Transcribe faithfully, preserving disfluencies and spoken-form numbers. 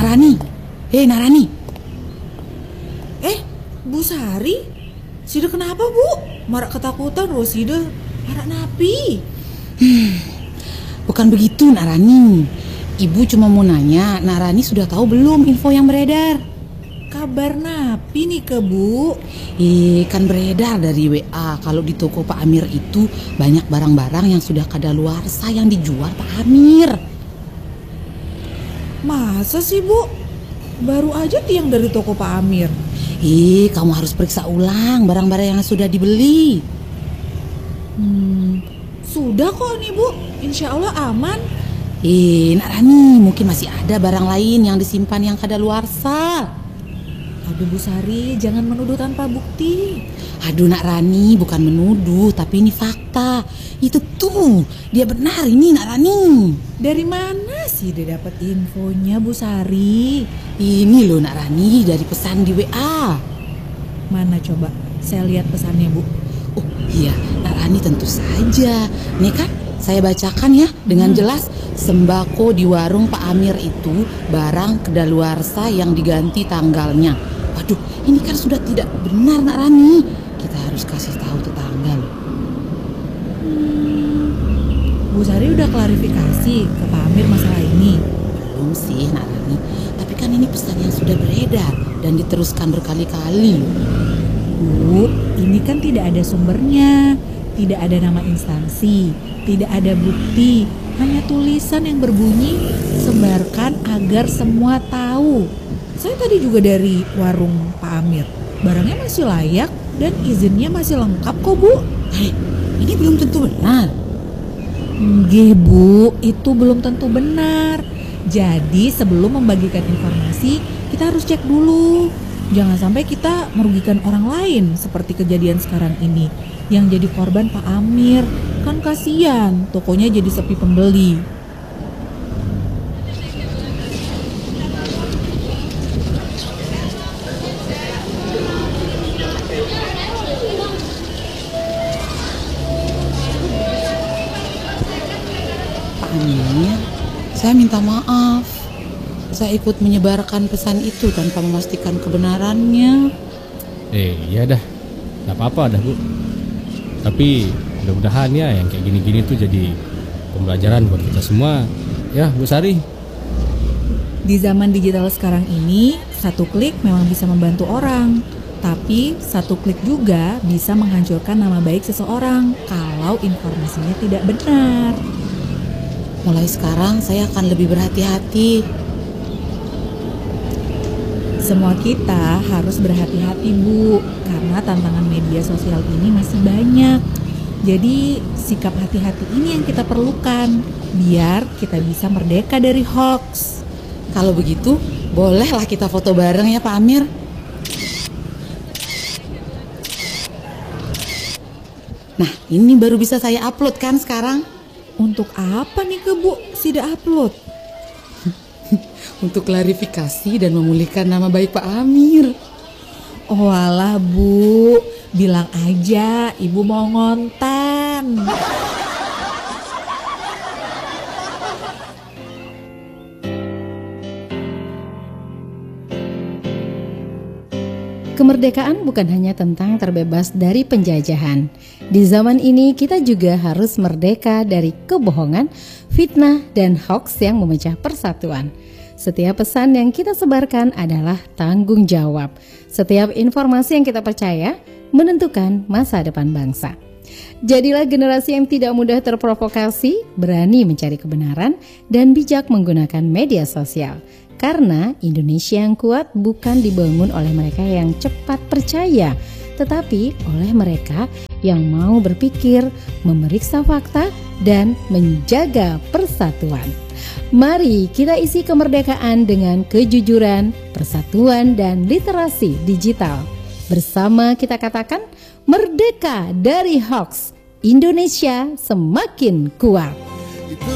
Narani, hei Narani. Eh, Bu Sari, Sida kenapa Bu? Marak ketakutan loh Sida, marak napi. Hmm, bukan begitu Narani. Ibu cuma mau nanya, Narani sudah tahu belum info yang beredar? Kabar napi nih ke Bu? Eh, kan beredar dari W A kalau di toko Pak Amir itu banyak barang-barang yang sudah kadaluarsa yang dijual Pak Amir. Masa sih Bu? Baru aja tiang dari toko Pak Amir. Eh, kamu harus periksa ulang barang-barang yang sudah dibeli. Hmm, sudah kok nih Bu, insya Allah aman. Eh, Narani, mungkin masih ada barang lain yang disimpan yang kadaluarsa. Aduh Bu Sari, jangan menuduh tanpa bukti. Aduh Nak Rani, bukan menuduh, tapi ini fakta. Itu tuh, dia benar ini Nak Rani. Dari mana sih dia dapat infonya Bu Sari? Ini loh Nak Rani, dari pesan di W A. Mana coba, saya lihat pesannya Bu. Oh iya, Nak Rani tentu saja. Nih kan, saya bacakan ya dengan hmm. jelas. Sembako di warung Pak Amir itu barang kedaluarsa yang diganti tanggalnya. Waduh, ini kan sudah tidak benar Nak Rani. Kita harus kasih tahu tetangga loh. Hmm, Bu Sari udah klarifikasi ke Pak Amir masalah ini? Belum sih Nak Rani, tapi kan ini pesan yang sudah beredar dan diteruskan berkali-kali loh. Bu, ini kan tidak ada sumbernya, tidak ada nama instansi, tidak ada bukti, hanya tulisan yang berbunyi sebarkan agar semua tahu. Saya tadi juga dari warung Pak Amir, barangnya masih layak dan izinnya masih lengkap kok Bu. Hei, ini belum tentu benar. Nggih Bu, itu belum tentu benar. Jadi sebelum membagikan informasi, kita harus cek dulu. Jangan sampai kita merugikan orang lain seperti kejadian sekarang ini. Yang jadi korban Pak Amir, kan kasihan tokonya jadi sepi pembeli. Pak Amir, saya minta maaf. Saya ikut menyebarkan pesan itu tanpa memastikan kebenarannya. Eh, iya dah. Gak apa-apa dah Bu. Tapi mudah-mudahan ya yang kayak gini-gini tuh jadi pembelajaran buat kita semua. Ya Bu Sari. Di zaman digital sekarang ini, satu klik memang bisa membantu orang. Tapi satu klik juga bisa menghancurkan nama baik seseorang kalau informasinya tidak benar. Mulai sekarang saya akan lebih berhati-hati. Semua kita harus berhati-hati Bu, karena tantangan media sosial ini masih banyak. Jadi sikap hati-hati ini yang kita perlukan, biar kita bisa merdeka dari hoax. Kalau begitu, bolehlah kita foto bareng ya Pak Amir. Nah, ini baru bisa saya upload kan sekarang. Untuk apa nih ke Bu, Sida upload? Untuk klarifikasi dan memulihkan nama baik Pak Amir. Oh alah Bu, bilang aja Ibu mau ngonten. Kemerdekaan bukan hanya tentang terbebas dari penjajahan. Di zaman ini kita juga harus merdeka dari kebohongan, fitnah, dan hoaks yang memecah persatuan. Setiap pesan yang kita sebarkan adalah tanggung jawab. Setiap informasi yang kita percaya menentukan masa depan bangsa. Jadilah generasi yang tidak mudah terprovokasi, berani mencari kebenaran, dan bijak menggunakan media sosial. Karena Indonesia yang kuat bukan dibangun oleh mereka yang cepat percaya, tetapi oleh mereka yang mau berpikir, memeriksa fakta, dan menjaga persatuan. Mari kita isi kemerdekaan dengan kejujuran, persatuan, dan literasi digital. Bersama kita katakan, merdeka dari hoax, Indonesia semakin kuat.